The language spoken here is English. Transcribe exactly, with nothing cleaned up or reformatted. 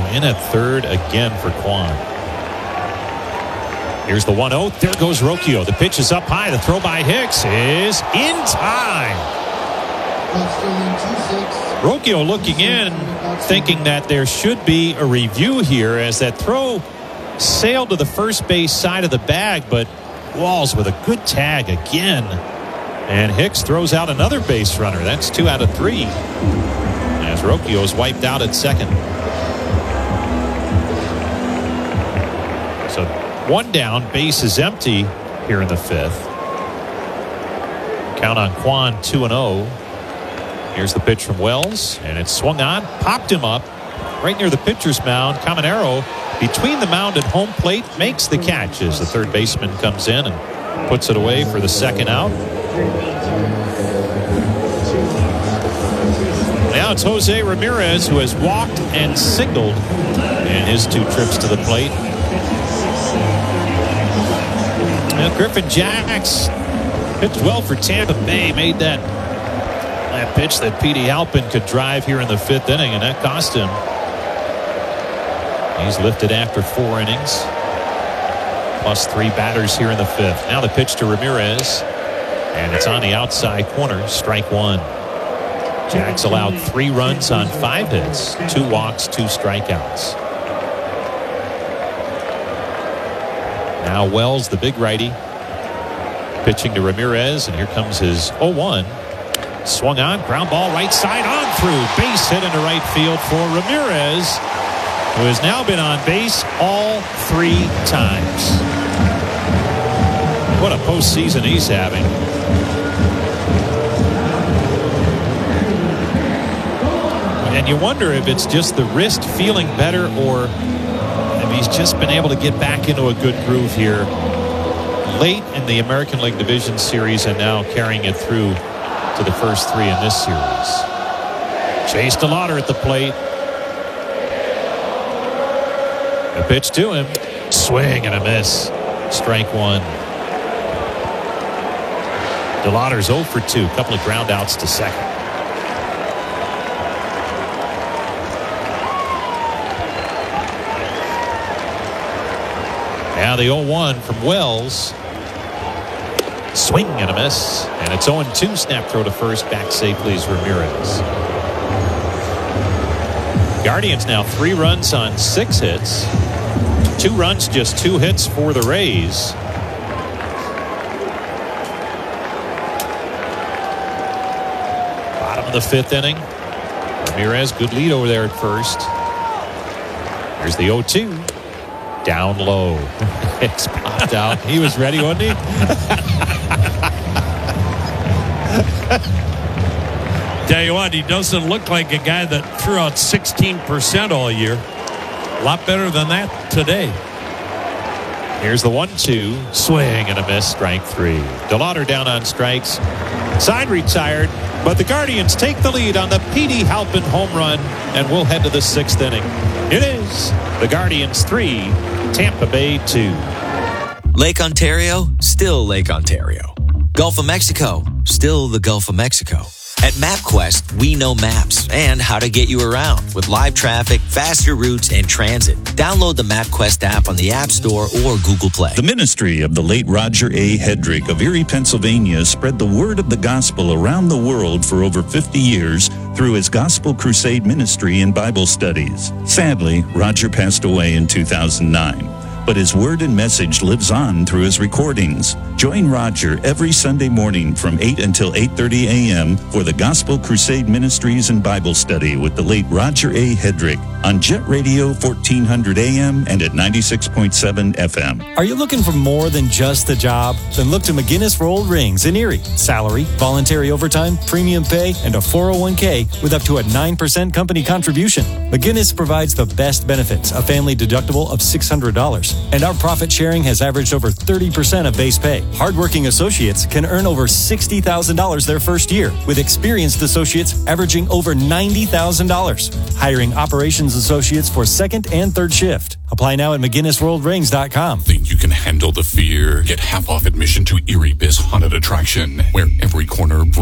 in at third again for Kwan. Here's the one oh. There goes Rocchio. The pitch is up high. The throw by Hicks is in time. Rocchio looking in, thinking that there should be a review here as that throw sailed to the first base side of the bag, but Walls with a good tag again. And Hicks throws out another base runner. That's two out of three. As Rocchio is wiped out at second. So one down, base is empty here in the fifth. Count on Kwan two and oh. Here's the pitch from Wells, and it's swung on, popped him up right near the pitcher's mound. Caminero between the mound and home plate makes the catch as the third baseman comes in and puts it away for the second out. Now it's Jose Ramirez who has walked and singled in his two trips to the plate. Now Griffin Jacks pitched well for Tampa Bay, made that that pitch that Petey Halpin could drive here in the fifth inning, and that cost him. He's lifted after four innings, plus three batters here in the fifth. Now the pitch to Ramirez, and it's on the outside corner, strike one. Jacks allowed three runs on five hits, two walks, two strikeouts. Now Wells, the big righty, pitching to Ramirez, and here comes his oh one. Swung on, ground ball right side on through. Base hit into right field for Ramirez, who has now been on base all three times. What a postseason he's having. And you wonder if it's just the wrist feeling better or if he's just been able to get back into a good groove here late in the American League Division Series and now carrying it through to the first three in this series. Chase DeLauder at the plate. A pitch to him. Swing and a miss. Strike one. DeLauder's oh for two. Couple of ground outs to second. Now the oh one from Wells. Swing and a miss. And it's oh two. Snap throw to first. Back safely is Ramirez. Guardians now three runs on six hits. Two runs, just two hits for the Rays. Bottom of the fifth inning. Ramirez, good lead over there at first. Here's the oh two. Down low. Hicks popped out. He was ready, wasn't he? Tell you what, he doesn't look like a guy that threw out sixteen percent all year. A lot better than that today. Here's the one two. Swing and a miss. Strike three. DeLauder down on strikes. Side retired, but the Guardians take the lead on the Petey Halpin home run, and we'll head to the sixth inning. It is the Guardians three, Tampa Bay two. Lake Ontario, still Lake Ontario. Gulf of Mexico, still the Gulf of Mexico. At MapQuest, we know maps and how to get you around with live traffic, faster routes, and transit. Download the MapQuest app on the App Store or Google Play. The ministry of the late Roger A. Hedrick of Erie, Pennsylvania spread the word of the gospel around the world for over fifty years through his Gospel Crusade ministry and Bible studies. Sadly, Roger passed away in two thousand nine. But his word and message lives on through his recordings. Join Roger every Sunday morning from eight until eight thirty a.m. for the Gospel Crusade Ministries and Bible Study with the late Roger A. Hedrick on Jet Radio fourteen hundred A M and at ninety-six point seven F M. Are you looking for more than just a job? Then look to McGinnis Rolled Rings in Erie. Salary, voluntary overtime, premium pay, and a four oh one k with up to a nine percent company contribution. McGinnis provides the best benefits, a family deductible of six hundred dollars. And our profit sharing has averaged over thirty percent of base pay. Hardworking associates can earn over sixty thousand dollars their first year, with experienced associates averaging over ninety thousand dollars. Hiring operations associates for second and third shift. Apply now at McGinnis World Rings dot com. Think you can handle the fear? Get half off admission to Erie Biz Haunted Attraction, where every corner brings